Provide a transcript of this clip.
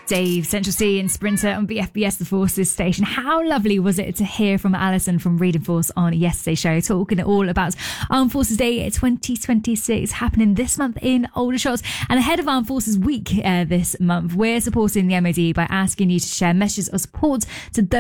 Dave, Central C and Sprinter on BFBS, the Forces station. How lovely was it to hear from Alison from Reading Force on yesterday's show, talking all about Armed Forces Day 2026 happening this month in Aldershot. And ahead of Armed Forces Week this month, we're supporting the MOD by asking you to share messages of support to those